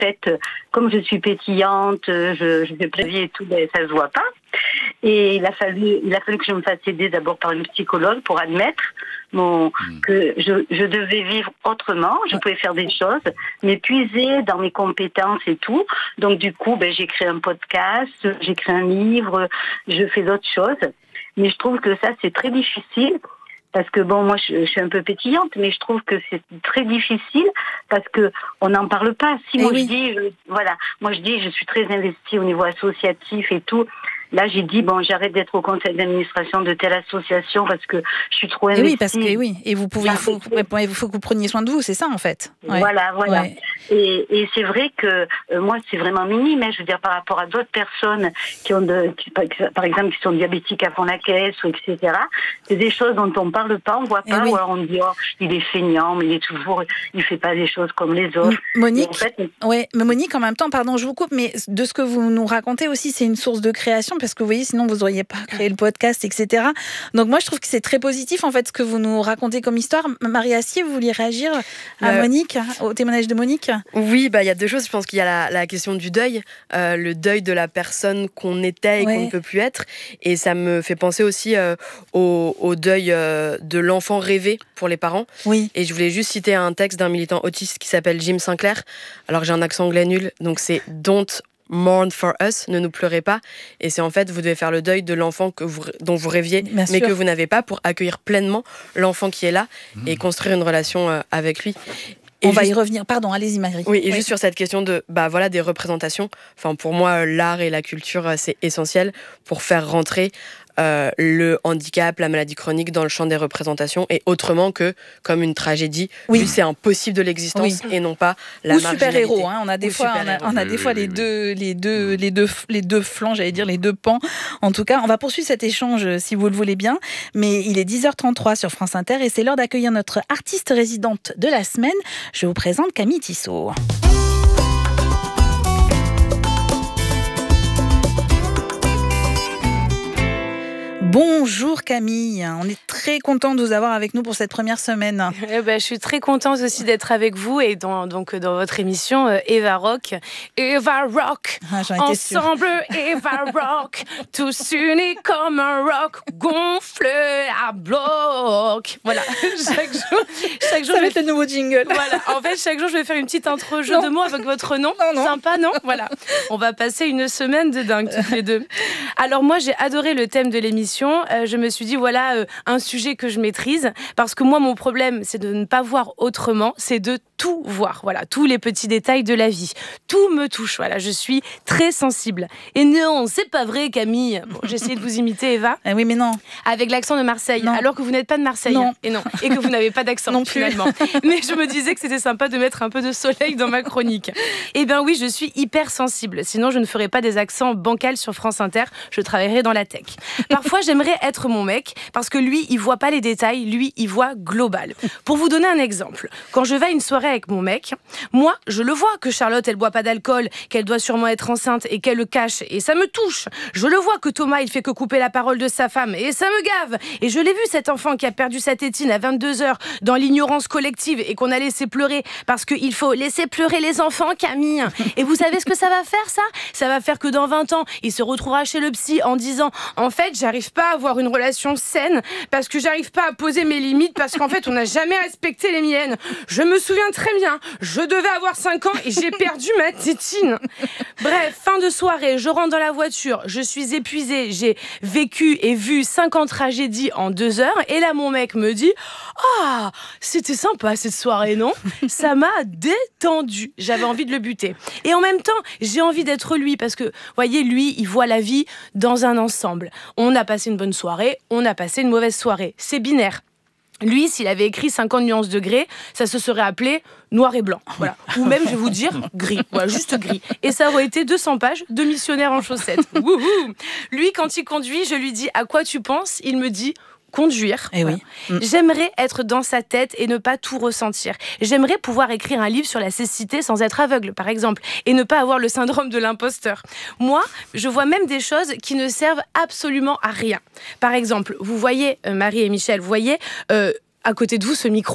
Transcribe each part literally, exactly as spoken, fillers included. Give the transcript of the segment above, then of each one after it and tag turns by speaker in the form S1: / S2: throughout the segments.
S1: fait, comme je suis pétillante, je, je fais plaisir et tout, ben, ça se voit pas. Et il a fallu, il a fallu que je me fasse aider d'abord par une psychologue pour admettre mon, mmh. que je, je devais vivre autrement, je pouvais faire des choses, m'épuiser dans mes compétences et tout. Donc du coup, ben, j'ai créé un podcast, j'ai créé un livre, je fais d'autres choses. Mais je trouve que ça, c'est très difficile. Parce que bon, moi, je, je suis un peu pétillante, mais je trouve que c'est très difficile parce que on n'en parle pas. Si
S2: et
S1: moi
S2: oui.
S1: je dis, je, voilà, moi je dis, je suis très investie au niveau associatif et tout. Là, j'ai dit bon, j'arrête d'être au conseil d'administration de telle association parce que je suis trop investie.
S2: Et oui, parce que oui, et vous pouvez, il faut, il faut que vous preniez soin de vous, c'est ça en fait.
S1: Ouais. Voilà, voilà.
S2: Ouais.
S1: Et, et c'est vrai que euh, moi, c'est vraiment minime. Hein, je veux dire, par rapport à d'autres personnes qui ont, de, qui, par exemple, qui sont diabétiques à fond la caisse, ou et cetera. C'est des choses dont on parle pas, on voit pas, oui. Ou alors on dit oh, il est feignant, mais il est toujours, il fait pas des choses comme les autres.
S2: Monique,
S1: en fait,
S2: ouais, mais Monique, en même temps, pardon, je vous coupe, mais de ce que vous nous racontez aussi, c'est une source de création parce que vous voyez, sinon vous n'auriez pas créé le podcast, et cetera. Donc moi, je trouve que c'est très positif en fait ce que vous nous racontez comme histoire. Marie Assier, vous vouliez réagir à euh, Monique, au témoignage de Monique?
S3: Oui, bah il y a deux choses. Je pense qu'il y a la, la question du deuil, euh, le deuil de la personne qu'on était et ouais. qu'on ne peut plus être, et ça me fait penser aussi euh, au, au deuil euh, de l'enfant rêvé pour les parents.
S2: Oui.
S3: Et je voulais juste citer un texte d'un militant autiste qui s'appelle Jim Sinclair. Alors j'ai un accent anglais nul, donc c'est Don't mourn for us, ne nous pleurez pas. Et c'est en fait, vous devez faire le deuil de l'enfant que vous, dont vous rêviez, Bien mais sûr. que vous n'avez pas, pour accueillir pleinement l'enfant qui est là mmh. et construire une relation euh, avec lui.
S2: Et On juste, va y revenir. Pardon, allez-y Marie.
S3: Oui, et
S2: oui.
S3: juste sur cette question de, bah voilà, des représentations. Enfin, pour moi, l'art et la culture, c'est essentiel pour faire rentrer euh, le handicap, la maladie chronique dans le champ des représentations, et autrement que comme une tragédie. Oui. Juste, c'est impossible de l'existence oui. et non pas la
S2: Ou
S3: marginalité.
S2: super-héros. Hein. On a des Ou fois, on a, on a des fois les deux, les deux, les deux, les deux flancs, j'allais dire les deux pans. En tout cas, on va poursuivre cet échange si vous le voulez bien. Mais il est dix heures trente-trois sur France Inter et c'est l'heure d'accueillir notre artiste résidente de la semaine. Je vous présente Camille Tissot. Bonjour Camille, on est très content de vous avoir avec nous pour cette première semaine.
S4: Eh ben, je suis très contente aussi d'être avec vous et dans, donc, dans votre émission euh, Eva Rock. Eva Rock, ah, ensemble Eva Rock, tous unis comme un rock, gonflé à bloc. Voilà, chaque jour, chaque jour
S2: ça va être le nouveau jingle.
S4: Voilà, en fait chaque jour je vais faire une petite intro jeu non. de mots avec votre nom.
S2: Non, non.
S4: Sympa, non? Voilà, on va passer une semaine de dingue toutes les deux. Alors moi j'ai adoré le thème de l'émission. Euh, je me suis dit voilà euh, un sujet que je maîtrise, parce que moi mon problème c'est de ne pas voir autrement, c'est de tout voir, voilà, tous les petits détails de la vie, tout me touche, voilà, je suis très sensible. Et non, c'est pas vrai Camille. Bon, j'ai essayé de vous imiter Eva.
S2: Ah oui mais non.
S4: Avec l'accent de Marseille,
S2: non.
S4: alors que vous n'êtes pas de Marseille.
S2: Non.
S4: Et non, et que vous n'avez pas d'accent
S2: non
S4: finalement. Mais je me disais que c'était sympa de mettre un peu de soleil dans ma chronique. Eh bien oui, je suis hyper sensible, sinon je ne ferais pas des accents bancals sur France Inter, je travaillerais dans la tech. Parfois j'aimerais être mon mec, parce que lui, il voit pas les détails, lui, il voit global. Pour vous donner un exemple, quand je vais à une soirée avec mon mec, moi, je le vois que Charlotte, elle boit pas d'alcool, qu'elle doit sûrement être enceinte et qu'elle le cache, et ça me touche. Je le vois que Thomas, il fait que couper la parole de sa femme, et ça me gave. Et je l'ai vu, cet enfant qui a perdu sa tétine à vingt-deux heures dans l'ignorance collective et qu'on a laissé pleurer, parce qu'il faut laisser pleurer les enfants, Camille. Et vous savez ce que ça va faire, ça? Ça va faire que dans vingt ans, il se retrouvera chez le psy en disant « En fait, j'arrive pas à avoir une relation saine parce que j'arrive pas à poser mes limites parce qu'en fait, on n'a jamais respecté les miennes. Je me souviens très bien, je devais avoir cinq ans et j'ai perdu ma tétine. » Bref, fin de soirée, je rentre dans la voiture, je suis épuisée, j'ai vécu et vu cinquante tragédies en deux heures et là, mon mec me dit « Ah, c'était sympa cette soirée, non ?» Ça m'a détendue. J'avais envie de le buter. Et en même temps, j'ai envie d'être lui parce que, voyez, lui, il voit la vie dans un ensemble. On a passé une bonne soirée, on a passé une mauvaise soirée. C'est binaire. Lui, s'il avait écrit cinquante nuances de gris, ça se serait appelé noir et blanc. Voilà. Ou même, je vais vous dire, gris. Voilà, juste gris. Et ça aurait été deux cents pages de missionnaire en chaussettes. Wouhou. Lui, quand il conduit, je lui dis « À quoi tu penses ?» Il me dit conduire.
S2: Eh oui.
S4: Mmh. J'aimerais être dans sa tête et ne pas tout ressentir. J'aimerais pouvoir écrire un livre sur la cécité sans être aveugle, par exemple, et ne pas avoir le syndrome de l'imposteur. Moi, je vois même des choses qui ne servent absolument à rien. Par exemple, vous voyez, euh, Marie et Michel, vous voyez euh, à côté de vous ce micro.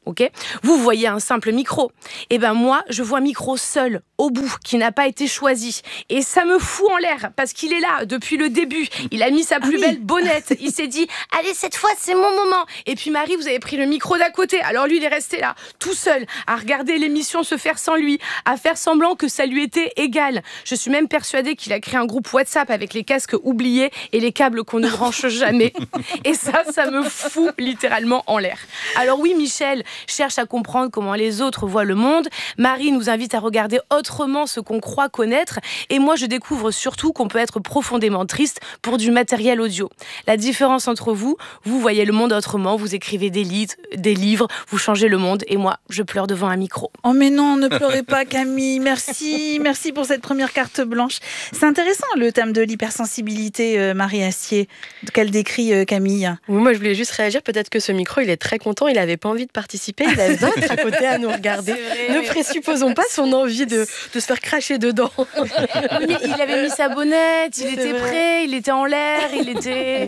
S4: ok ? Vous voyez un simple micro. Et ben moi, je vois un micro seul, au bout, qui n'a pas été choisi. Et ça me fout en l'air, parce qu'il est là depuis le début. Il a mis sa plus ah oui. belle bonnette. Il s'est dit, allez, cette fois, c'est mon moment. Et puis Marie, vous avez pris le micro d'à côté. Alors lui, il est resté là, tout seul, à regarder l'émission se faire sans lui, à faire semblant que ça lui était égal. Je suis même persuadée qu'il a créé un groupe WhatsApp avec les casques oubliés et les câbles qu'on ne branche jamais. Et ça, ça me fout littéralement en l'air. Alors oui, Michel cherche à comprendre comment les autres voient le monde. Marie nous invite à regarder autrement ce qu'on croit connaître. Et moi, je découvre surtout qu'on peut être profondément triste pour du matériel audio. La différence entre vous, vous voyez le monde autrement, vous écrivez des, lit- des livres, vous changez le monde. Et moi, je pleure devant un micro.
S2: Oh mais non, ne pleurez pas Camille. Merci, merci pour cette première carte blanche. C'est intéressant le thème de l'hypersensibilité, euh, Marie Astier, qu'elle décrit euh, Camille.
S3: Oui, moi, je voulais juste réagir. Peut-être que ce micro, il est très content. Il n'avait pas envie de participer. Il avait d'autres à côté à nous regarder. Vrai, ne présupposons pas son envie de, de se faire cracher dedans.
S4: Oui, mais il avait mis sa bonnette, il c'est était vrai. prêt, il était en l'air, il était...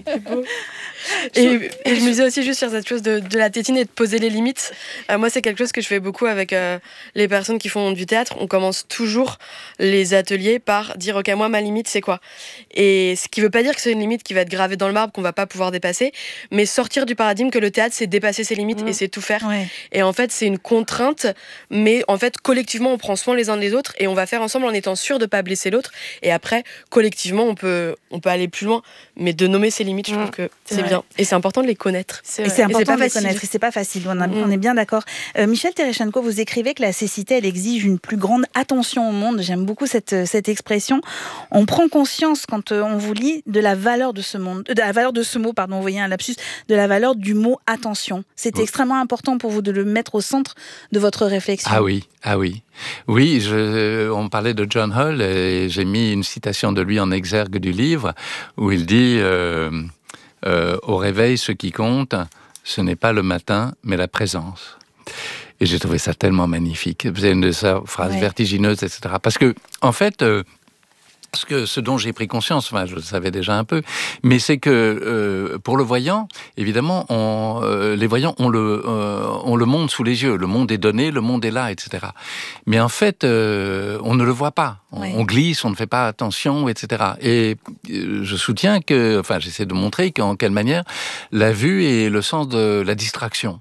S3: Et, et je me disais aussi juste sur cette chose de, de la tétine et de poser les limites. Euh, moi, c'est quelque chose que je fais beaucoup avec euh, les personnes qui font du théâtre. On commence toujours les ateliers par dire « Ok, moi, ma limite, c'est quoi ?» Et ce qui ne veut pas dire que c'est une limite qui va être gravée dans le marbre, qu'on ne va pas pouvoir dépasser, mais sortir du paradigme que le théâtre, c'est dépasser ses limites mmh. et c'est tout faire. Ouais. Et en fait, c'est une contrainte, mais en fait, collectivement, on prend soin les uns des autres et on va faire ensemble en étant sûr de ne pas blesser l'autre. Et après, collectivement, on peut, on peut aller plus loin. Mais de nommer ses limites, je trouve que c'est, c'est bien. Et c'est important de les connaître.
S2: C'est et c'est important et c'est de les connaître. Et c'est pas facile. On, a, mmh. on est bien d'accord. Euh, Michel Tereschenko, vous écrivez que la cécité, elle exige une plus grande attention au monde. J'aime beaucoup cette, cette expression. On prend conscience, quand on vous lit, de la valeur de ce monde, de la valeur de ce mot, pardon, vous voyez un lapsus, de la valeur du mot attention. C'est oui. extrêmement important pour vous de le mettre au centre de votre réflexion.
S5: Ah oui, ah oui. Oui, je, on parlait de John Hull et j'ai mis une citation de lui en exergue du livre où il dit euh, euh, « Au réveil, ce qui compte, ce n'est pas le matin, mais la présence ». Et j'ai trouvé ça tellement magnifique. C'est une de ces phrases ouais. vertigineuses, et cetera. Parce que, en fait... Euh, Parce que ce dont j'ai pris conscience, enfin, je le savais déjà un peu, mais c'est que euh, pour le voyant, évidemment, on, euh, les voyants ont le, euh, ont le monde sous les yeux. Le monde est donné, le monde est là, et cetera. Mais en fait, euh, on ne le voit pas. On, oui. on glisse, on ne fait pas attention, et cetera. Et euh, je soutiens que, enfin, j'essaie de montrer qu'en quelle manière la vue est le sens de la distraction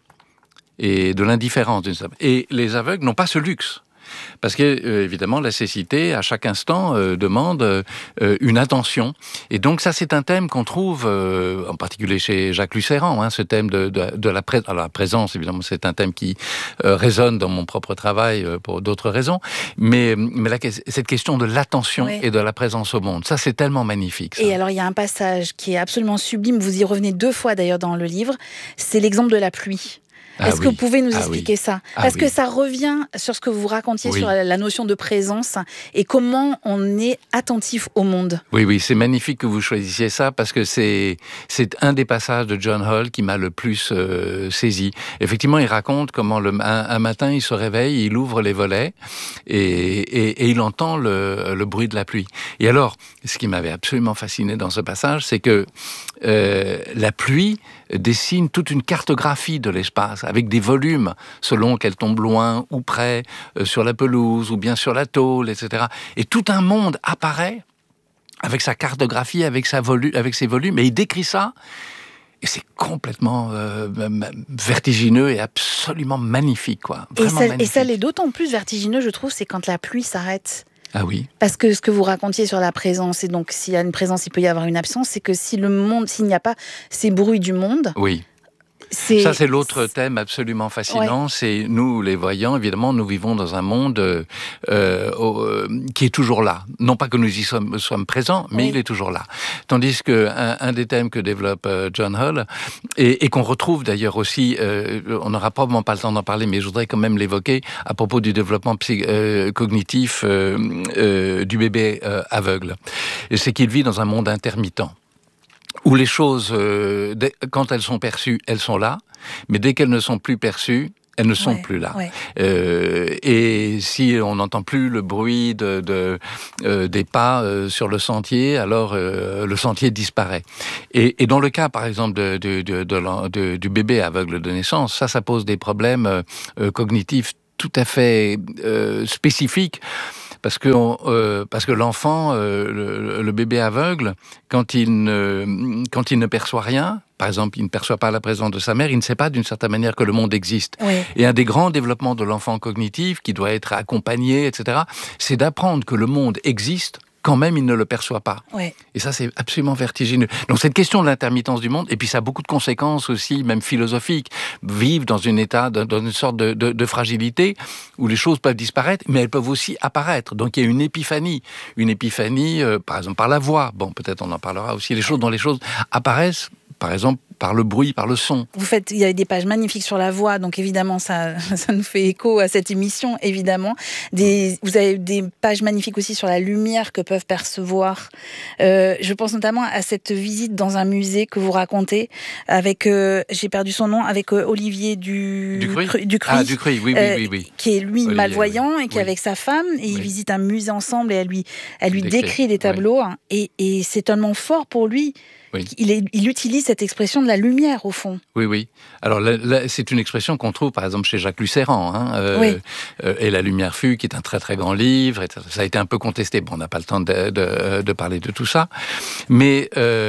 S5: et de l'indifférence. Et les aveugles n'ont pas ce luxe. Parce que, euh, évidemment, la cécité, à chaque instant, euh, demande euh, une attention. Et donc, ça, c'est un thème qu'on trouve, euh, en particulier chez Jacques Lucéran, hein, ce thème de, de, de la, pré- Alors, la présence. Évidemment, c'est un thème qui euh, résonne dans mon propre travail euh, pour d'autres raisons. Mais, mais la, cette question de l'attention oui. et de la présence au monde, ça, c'est tellement magnifique. Ça.
S2: Et alors, il y a un passage qui est absolument sublime. Vous y revenez deux fois, d'ailleurs, dans le livre. C'est l'exemple de la pluie. Ah Est-ce oui. que vous pouvez nous ah expliquer oui. ça ? Parce ah que oui. ça revient sur ce que vous racontiez oui. sur la notion de présence et comment on est attentif au monde.
S5: Oui, oui, c'est magnifique que vous choisissiez ça parce que c'est, c'est un des passages de John Hull qui m'a le plus euh, saisi. Effectivement, il raconte comment le, un, un matin, il se réveille, il ouvre les volets et, et, et il entend le, le bruit de la pluie. Et alors, ce qui m'avait absolument fasciné dans ce passage, c'est que euh, la pluie dessine toute une cartographie de l'espace, avec des volumes, selon qu'elle tombe loin ou près, euh, sur la pelouse ou bien sur la tôle, et cetera. Et tout un monde apparaît avec sa cartographie, avec, sa volu- avec ses volumes, et il décrit ça, et c'est complètement euh, vertigineux et absolument magnifique, quoi. Vraiment
S2: et, ça,
S5: magnifique.
S2: Et ça l'est d'autant plus vertigineux, je trouve, c'est quand la pluie s'arrête.
S5: Ah oui.
S2: Parce que ce que vous racontiez sur la présence, et donc s'il y a une présence, il peut y avoir une absence, c'est que si le monde, s'il n'y a pas ces bruits du monde...
S5: Oui. C'est... Ça, c'est l'autre thème absolument fascinant. Ouais. C'est nous, les voyants, évidemment, nous vivons dans un monde euh, euh, qui est toujours là. Non pas que nous y sommes, sommes présents, mais oui. il est toujours là. Tandis que un, un des thèmes que développe euh, John Hull, et, et qu'on retrouve d'ailleurs aussi, euh, on n'aura probablement pas le temps d'en parler, mais je voudrais quand même l'évoquer à propos du développement psy- euh, cognitif euh, euh, du bébé euh, aveugle. Et c'est qu'il vit dans un monde intermittent, où les choses, euh, dès, quand elles sont perçues, elles sont là, mais dès qu'elles ne sont plus perçues, Elles ne sont
S2: ouais,
S5: plus là.
S2: Ouais.
S5: Euh, et si on n'entend plus le bruit de, de, euh, des pas euh, sur le sentier, alors euh, le sentier disparaît. Et, et dans le cas, par exemple, de, de, de, de, de, du bébé aveugle de naissance, ça, ça pose des problèmes euh, cognitifs tout à fait euh, spécifiques. Parce que, euh, parce que l'enfant, euh, le, le bébé aveugle, quand il, ne, quand il ne perçoit rien, par exemple, il ne perçoit pas la présence de sa mère, il ne sait pas d'une certaine manière que le monde existe.
S2: Oui.
S5: Et un des grands développements de l'enfant cognitif, qui doit être accompagné, et cetera, c'est d'apprendre que le monde existe quand même il ne le perçoit pas.
S2: Ouais.
S5: Et ça, c'est absolument vertigineux. Donc cette question de l'intermittence du monde, et puis ça a beaucoup de conséquences aussi, même philosophiques, vivre dans un état, dans une sorte de, de, de fragilité, où les choses peuvent disparaître, mais elles peuvent aussi apparaître. Donc il y a une épiphanie. Une épiphanie, euh, par exemple, par la voix. Bon, peut-être on en parlera aussi. Les choses dont les choses apparaissent, par exemple, par le bruit, par le son.
S2: Vous faites, il y a des pages magnifiques sur la voix, donc évidemment ça, ça nous fait écho à cette émission, évidemment. Des, vous avez des pages magnifiques aussi sur la lumière que peuvent percevoir. Euh, je pense notamment à cette visite dans un musée que vous racontez avec, euh, j'ai perdu son nom, avec euh, Olivier du
S5: Ducruy.
S2: Cru, Ducruy,
S5: ah, Ducruy, oui, oui,
S2: euh,
S5: oui, oui.
S2: qui est lui
S5: Olivier,
S2: malvoyant
S5: oui.
S2: et qui est
S5: oui.
S2: avec sa femme, et ils
S5: oui.
S2: visitent un musée ensemble et elle lui, elle lui
S5: Décrit.
S2: décrit des tableaux,
S5: oui.
S2: hein, et, et c'est tellement fort pour lui.
S5: Oui.
S2: Il, est, il utilise cette expression de la lumière, au fond.
S5: Oui, oui. Alors, là, là, c'est une expression qu'on trouve, par exemple, chez Jacques Lucéran. Hein, euh,
S2: oui.
S5: euh, et La lumière fut, qui est un très, très grand livre. Et ça a été un peu contesté. Bon, on n'a pas le temps de, de, de parler de tout ça. Mais,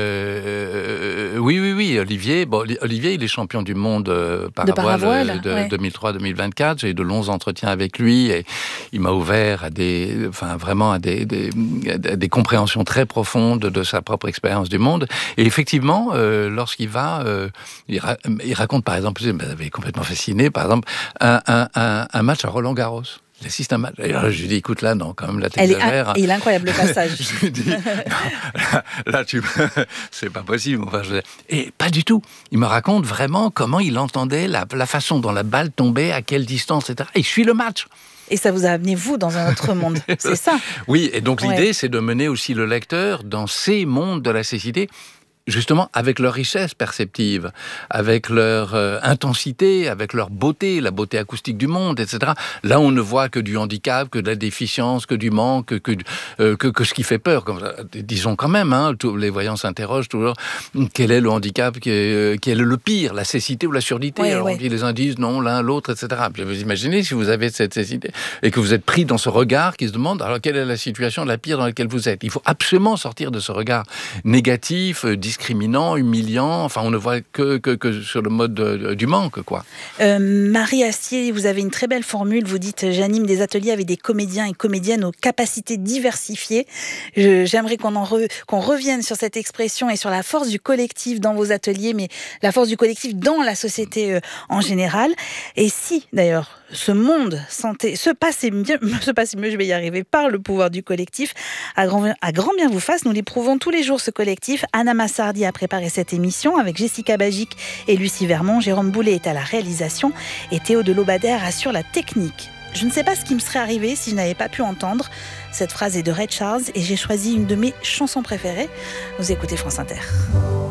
S5: euh, oui, oui, oui. Olivier, bon, Olivier, il est champion du monde euh, par
S2: de
S5: voile
S2: paravoile,
S5: de
S2: ouais.
S5: deux mille trois deux mille vingt-quatre. J'ai eu de longs entretiens avec lui. Et il m'a ouvert à des, enfin, vraiment à des, des, à des compréhensions très profondes de sa propre expérience du monde. Et effectivement, Euh, lorsqu'il va, euh, il, ra- il raconte par exemple, ça m'avait complètement fasciné, par exemple, un, un, un, un match à Roland-Garros. Il assiste à un match. Et là, je lui dis, écoute, là, non, quand même, là, t'exagères.
S2: Il est incroyable, le passage.
S5: Je lui dis, là, là, tu, c'est pas possible. Enfin, je... Et pas du tout. Il me raconte vraiment comment il entendait la, la façon dont la balle tombait, à quelle distance, et cetera. Et il suit le match.
S2: Et ça vous a amené, vous, dans un autre monde. C'est ça.
S5: Oui, et donc
S2: ouais.
S5: l'idée, c'est de mener aussi le lecteur dans ces mondes de la cécité, justement avec leur richesse perceptive, avec leur euh, intensité, avec leur beauté, la beauté acoustique du monde, et cetera. Là, on ne voit que du handicap, que de la déficience, que du manque, que, que, euh, que, que ce qui fait peur. Comme ça. Disons quand même, hein, tous les voyants s'interrogent toujours, quel est le handicap, qui est, qui est le pire, la cécité ou la surdité.
S2: Ouais,
S5: Alors
S2: ouais.
S5: on dit les uns disent non, l'un, l'autre, et cetera. Puis vous imaginez si vous avez cette cécité et que vous êtes pris dans ce regard qui se demande alors quelle est la situation la pire dans laquelle vous êtes. Il faut absolument sortir de ce regard négatif, discriminant, humiliant, enfin on ne voit que, que, que sur le mode de, du manque, quoi.
S2: Euh, Marie Astier, vous avez une très belle formule, vous dites « J'anime des ateliers avec des comédiens et comédiennes aux capacités diversifiées ». J'aimerais qu'on, en re, qu'on revienne sur cette expression et sur la force du collectif dans vos ateliers, mais la force du collectif dans la société euh, en général. Et si, d'ailleurs, ce monde santé, se passait mieux, se passait mieux, je vais y arriver, par le pouvoir du collectif, à grand, à grand bien vous fasse, nous l'éprouvons tous les jours, ce collectif. Anna Massardi a préparé cette émission avec Jessica Bagic et Lucie Vermont. Jérôme Boulet est à la réalisation et Théo de Lobadère assure la technique. Je ne sais pas ce qui me serait arrivé si je n'avais pas pu entendre. Cette phrase est de Ray Charles et j'ai choisi une de mes chansons préférées. Vous écoutez France Inter.